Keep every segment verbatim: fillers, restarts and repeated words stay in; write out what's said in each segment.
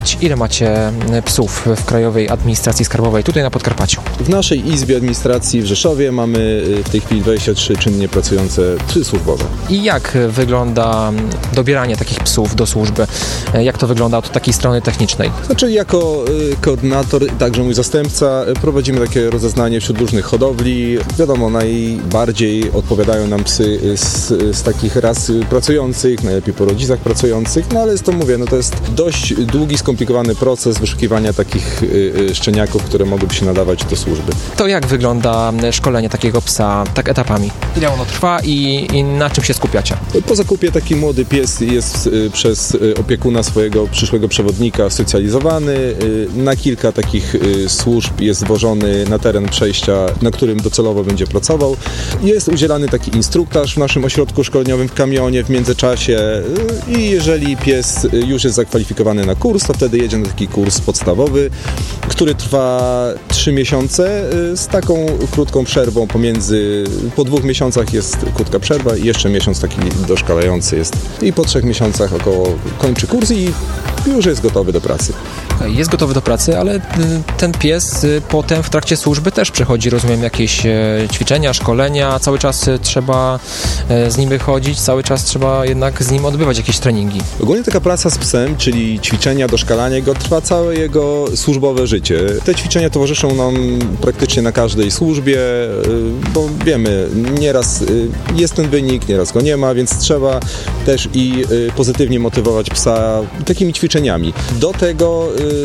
Ile macie psów w Krajowej Administracji Skarbowej tutaj na Podkarpaciu? W naszej Izbie Administracji w Rzeszowie mamy w tej chwili dwadzieścia trzy czynnie pracujące psy służbowe. I jak wygląda dobieranie takich psów do służby? Jak to wygląda od takiej strony technicznej? Znaczy jako koordynator, także mój zastępca, prowadzimy takie rozeznanie wśród różnych hodowli. Wiadomo, najbardziej odpowiadają nam psy z, z takich ras pracujących, najlepiej po rodzicach pracujących, no ale jest to, mówię, no to jest dość długi, skomplikowany proces wyszukiwania takich szczeniaków, które mogłyby się nadawać do służby. To jak wygląda szkolenie takiego psa tak etapami? Ile ono trwa i, i na czym się skupiacie? Po zakupie taki młody pies jest przez opiekuna swojego przyszłego przewodnika socjalizowany. Na kilka takich służb jest wożony na teren przejścia, na którym docelowo będzie pracował. Jest udzielany taki instruktaż w naszym ośrodku szkoleniowym w kamionie w międzyczasie i jeżeli pies już jest zakwalifikowany na kurs, to wtedy jedzie na taki kurs podstawowy, który trwa trzy miesiące z taką krótką przerwą pomiędzy, po dwóch miesiącach jest krótka przerwa i jeszcze miesiąc taki doszkalający jest. I po trzech miesiącach około kończy kurs i już jest gotowy do pracy. Jest gotowy do pracy, ale ten pies potem w trakcie służby też przechodzi, rozumiem, jakieś ćwiczenia, szkolenia, cały czas trzeba z nim wychodzić, cały czas trzeba jednak z nim odbywać jakieś treningi. Ogólnie taka praca z psem, czyli ćwiczenia, doszkalanie go, trwa całe jego służbowe życie. Te ćwiczenia towarzyszą nam praktycznie na każdej służbie, bo wiemy, nieraz jest ten wynik, nieraz go nie ma, więc trzeba też i pozytywnie motywować psa takimi ćwiczeniami. Do tego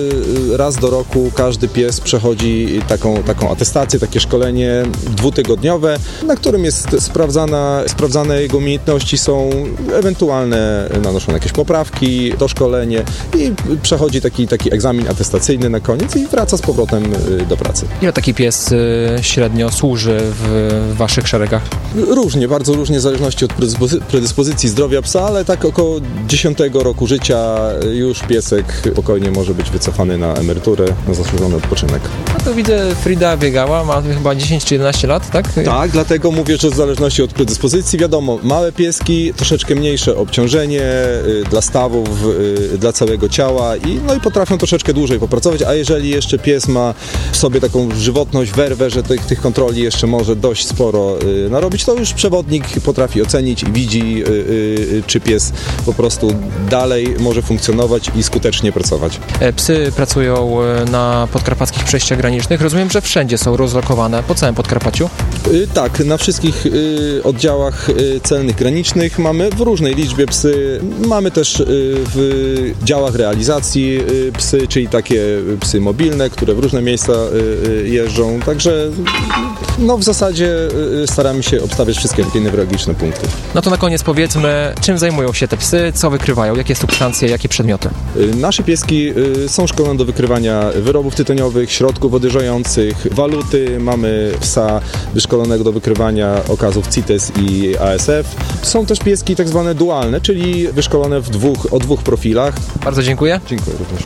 raz do roku każdy pies przechodzi taką, taką atestację, takie szkolenie dwutygodniowe, na którym jest sprawdzana, sprawdzane jego umiejętności, są ewentualne nanoszone jakieś poprawki, doszkolenie i przechodzi taki, taki egzamin atestacyjny na koniec i wraca z powrotem do pracy. Ile taki pies średnio służy w waszych szeregach? Różnie, bardzo różnie, w zależności od predyspozycji zdrowia psa, ale tak około dziesiątego roku życia już piesek spokojnie może być wycofany na emeryturę, na zasłużony odpoczynek. No to widzę, Frida biegała, ma chyba dziesięć czy jedenaście lat, tak? Tak, dlatego mówię, że w zależności od predyspozycji, wiadomo, małe pieski, troszeczkę mniejsze obciążenie y, dla stawów, y, dla całego ciała i, no i potrafią troszeczkę dłużej popracować, a jeżeli jeszcze pies ma w sobie taką żywotność, werwę, że tych, tych kontroli jeszcze może dość sporo y, narobić, to już przewodnik potrafi ocenić i widzi, y, y, czy pies po prostu dalej może funkcjonować i skutecznie pracować. Psy pracują na podkarpackich przejściach granicznych. Rozumiem, że wszędzie są rozlokowane po całym Podkarpaciu? Yy, tak, na wszystkich yy, oddziałach yy, celnych granicznych mamy w różnej liczbie psy. Mamy też yy, w działach realizacji yy, psy, czyli takie psy mobilne, które w różne miejsca yy, jeżdżą. Także no, w zasadzie yy, staramy się obstawiać wszystkie takie newralgiczne punkty. No to na koniec powiedzmy, czym zajmują się te psy, co wykrywają, jakie substancje, jakie przedmioty? Yy, nasze pieski yy, są szkolone do wykrywania wyrobów tytoniowych, środków odyrzających, waluty. Mamy psa wyszkolonego do wykrywania okazów C I T E S i A S F. Są też pieski tak zwane dualne, czyli wyszkolone w dwóch, o dwóch profilach. Bardzo dziękuję. Dziękuję również.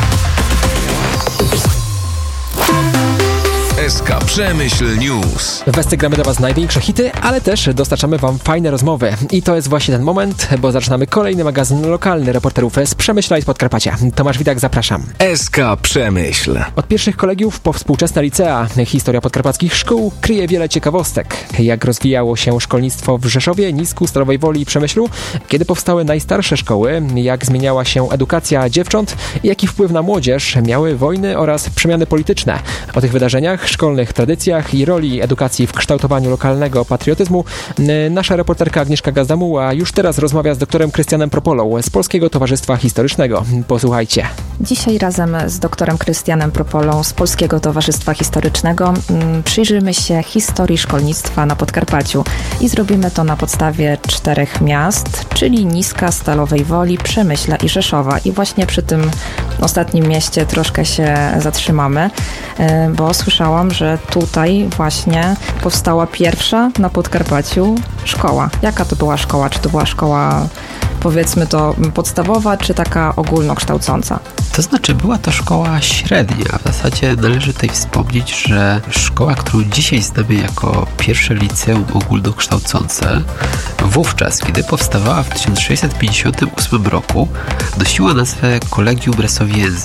S K Przemyśl News. W Westy gramy dla Was największe hity, ale też dostarczamy Wam fajne rozmowy. I to jest właśnie ten moment, bo zaczynamy kolejny magazyn lokalny reporterów z Przemyśla i z Podkarpacia. Tomasz Widak, zapraszam. S K Przemyśl. Od pierwszych kolegiów po współczesne licea historia podkarpackich szkół kryje wiele ciekawostek. Jak rozwijało się szkolnictwo w Rzeszowie, Nisku, Stalowej Woli i Przemyślu, kiedy powstały najstarsze szkoły, jak zmieniała się edukacja dziewcząt i jaki wpływ na młodzież miały wojny oraz przemiany polityczne. O tych wydarzeniach, szkolnych tradycjach i roli edukacji w kształtowaniu lokalnego patriotyzmu nasza reporterka Agnieszka Gazdamuła już teraz rozmawia z doktorem Krystianem Propolą z Polskiego Towarzystwa Historycznego. Posłuchajcie. Dzisiaj razem z doktorem Krystianem Propolą z Polskiego Towarzystwa Historycznego przyjrzymy się historii szkolnictwa na Podkarpaciu i zrobimy to na podstawie czterech miast, czyli Niska, Stalowej Woli, Przemyśla i Rzeszowa. I właśnie przy tym ostatnim mieście troszkę się zatrzymamy, bo słyszałam, że tutaj właśnie powstała pierwsza na Podkarpaciu szkoła. Jaka to była szkoła? Czy to była szkoła, powiedzmy to, podstawowa, czy taka ogólnokształcąca? To znaczy, była to szkoła średnia. W zasadzie należy tutaj wspomnieć, że szkoła, którą dzisiaj znamy jako pierwsze liceum ogólnokształcące, wówczas, kiedy powstawała w tysiąc sześćset pięćdziesiątym ósmym roku, nosiła nazwę Collegium Resowiense.